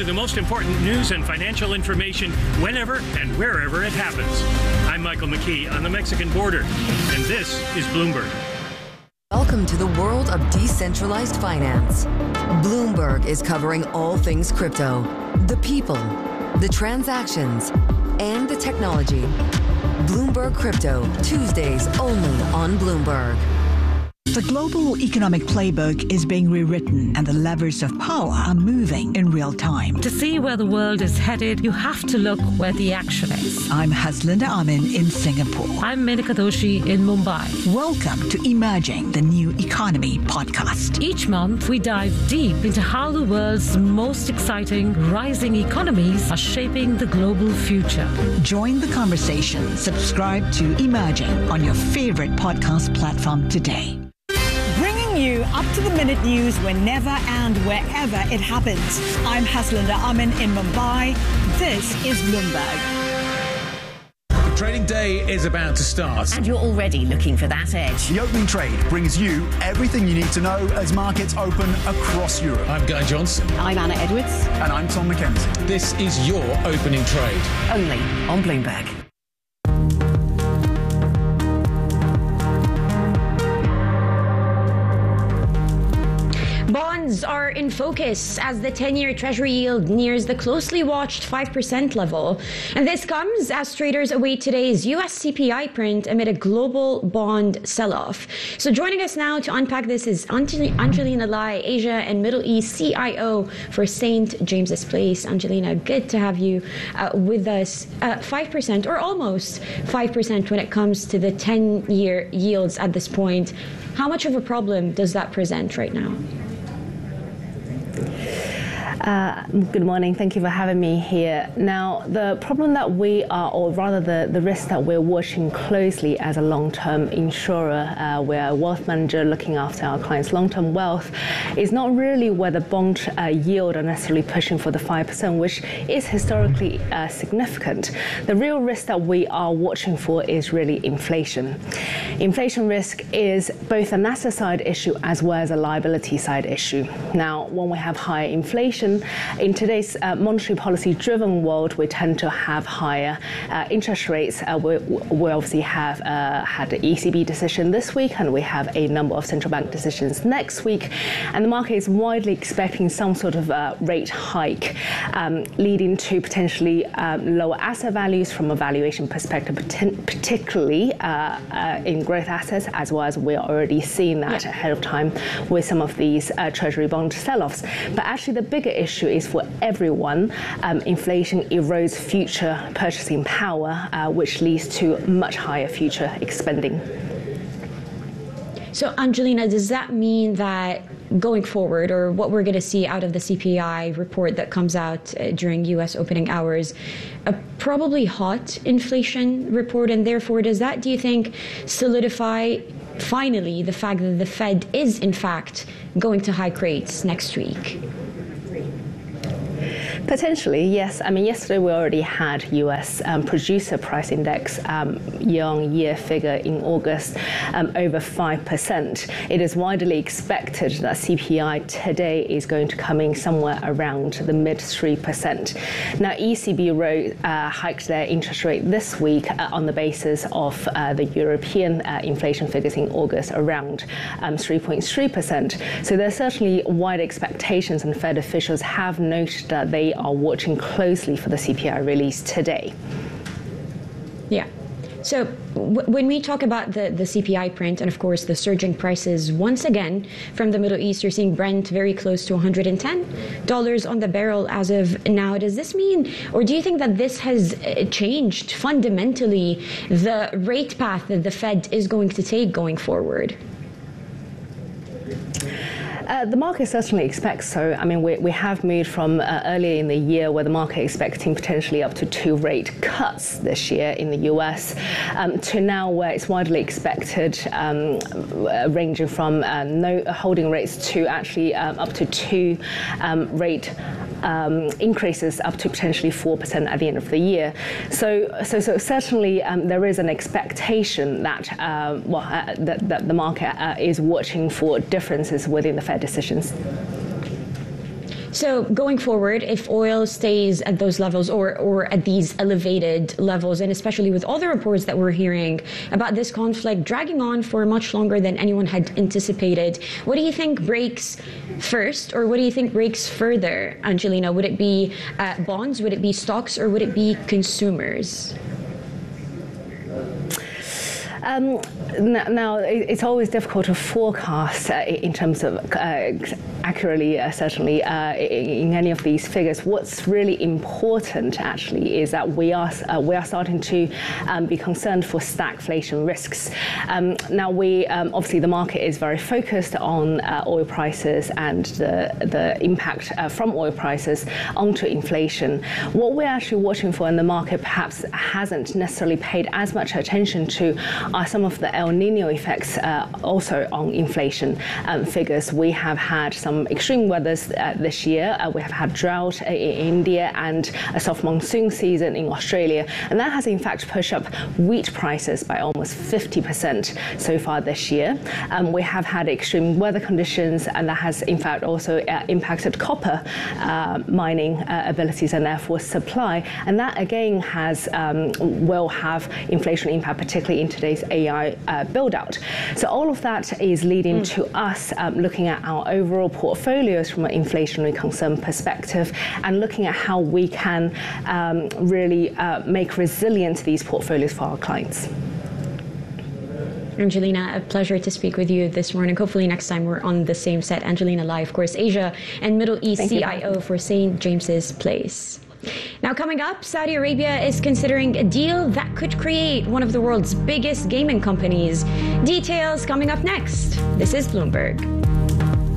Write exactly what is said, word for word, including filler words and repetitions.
you the most important news and financial information whenever and wherever it happens. I'm Michael McKee on the Mexican border, and this is Bloomberg. Welcome to the world of decentralized finance. Bloomberg is covering all things crypto, the people, the transactions, and the technology. Bloomberg Crypto, Tuesdays only on Bloomberg. The global economic playbook is being rewritten and the levers of power are moving in real time. To see where the world is headed, you have to look where the action is. I'm Haslinda Amin in Singapore. I'm Menika Doshi in Mumbai. Welcome to Emerging the New Economy podcast. Each month, we dive deep into how the world's most exciting rising economies are shaping the global future. Join the conversation. Subscribe to Emerging on your favorite podcast platform today. Bringing you up-to-the-minute news whenever and wherever it happens. I'm Haslinda Amin in Mumbai. This is Bloomberg. The trading day is about to start. And you're already looking for that edge. The opening trade brings you everything you need to know as markets open across Europe. I'm Guy Johnson. I'm Anna Edwards. And I'm Tom McKenzie. This is your opening trade. Only on Bloomberg. Bonds are in focus as the ten-year Treasury yield nears the closely watched five percent level. And this comes as traders await today's U S C P I print amid a global bond sell-off. So joining us now to unpack this is Angelina Lai, Asia and Middle East C I O for Saint James's Place. Angelina, good to have you uh, with us. Uh, five percent or almost five percent when it comes to the ten-year yields at this point. How much of a problem does that present right now? Uh, good morning. Thank you for having me here. Now, the problem that we are, or rather the, the risk that we're watching closely as a long-term insurer, uh, we're a wealth manager looking after our clients' long-term wealth, is not really where the bond uh, yield are necessarily pushing for the five percent, which is historically uh, significant. The real risk that we are watching for is really inflation. Inflation risk is both an asset side issue as well as a liability side issue. Now, when we have higher inflation, in today's uh, monetary policy-driven world, we tend to have higher uh, interest rates. Uh, we, we obviously have uh, had the E C B decision this week, and we have a number of central bank decisions next week. And the market is widely expecting some sort of uh, rate hike, um, leading to potentially um, lower asset values from a valuation perspective, particularly uh, uh, in growth assets, as well as we're already seeing that ahead of time with some of these uh, Treasury bond sell-offs. But actually, the bigger issue is for everyone. Um, inflation erodes future purchasing power, uh, which leads to much higher future spending. So, Angelina, does that mean that going forward, or what we're going to see out of the C P I report that comes out uh, during U S opening hours, a probably hot inflation report, and therefore does that, do you think, solidify finally the fact that the Fed is in fact going to hike rates next week? Potentially, yes. I mean, yesterday we already had U S um, producer price index um, year-on-year figure in August um, over five percent. It is widely expected that C P I today is going to come in somewhere around the mid three percent. Now, E C B wrote, uh, hiked their interest rate this week uh, on the basis of uh, the European uh, inflation figures in August around um, three point three percent. So there's certainly wide expectations, and Fed officials have noted that they are watching closely for the C P I release today. Yeah. So w- when we talk about the, the C P I print and, of course, the surging prices, once again, from the Middle East, you're seeing Brent very close to one hundred ten dollars on the barrel as of now. Does this mean, or do you think that this has changed fundamentally the rate path that the Fed is going to take going forward? Uh, the market certainly expects so. I mean, we, we have moved from uh, earlier in the year where the market expecting potentially up to two rate cuts this year in the U S um, to now where it's widely expected, um, uh, ranging from uh, no holding rates to actually um, up to two um, rate um, increases up to potentially four percent at the end of the year. So, so, so certainly um, there is an expectation that uh, well, uh, that, that the market uh, is watching for differences within the Fed decisions. So going forward, if oil stays at those levels or, or at these elevated levels, and especially with all the reports that we're hearing about this conflict dragging on for much longer than anyone had anticipated, what do you think breaks first, or what do you think breaks further, Angelina? Would it be uh, bonds, would it be stocks, or would it be consumers? Um, now, it's always difficult to forecast uh, in terms of uh, accurately, uh, certainly, uh, in any of these figures. What's really important, actually, is that we are uh, we are starting to um, be concerned for stagflation risks. Um, now, we um, obviously the market is very focused on uh, oil prices and the the impact uh, from oil prices onto inflation. What we're actually watching for, and the market perhaps hasn't necessarily paid as much attention to, are some of the El Nino effects uh, also on inflation um, figures. We have had some extreme weathers uh, this year. Uh, we have had drought in India and a soft monsoon season in Australia, and that has in fact pushed up wheat prices by almost fifty percent so far this year. Um, we have had extreme weather conditions, and that has in fact also uh, impacted copper uh, mining uh, abilities and therefore supply, and that again has um, will have inflationary impact, particularly in today's A I uh, build out. So all of that is leading mm. to us um, looking at our overall portfolios from an inflationary concern perspective, and looking at how we can um, really uh, make resilient these portfolios for our clients. Angelina, a pleasure to speak with you this morning. Hopefully next time we're on the same set. Angelina Lai, of course, Asia and Middle East Thank C I O you. for Saint James's Place. Now coming up, Saudi Arabia is considering a deal that could create one of the world's biggest gaming companies. Details coming up next. This is Bloomberg.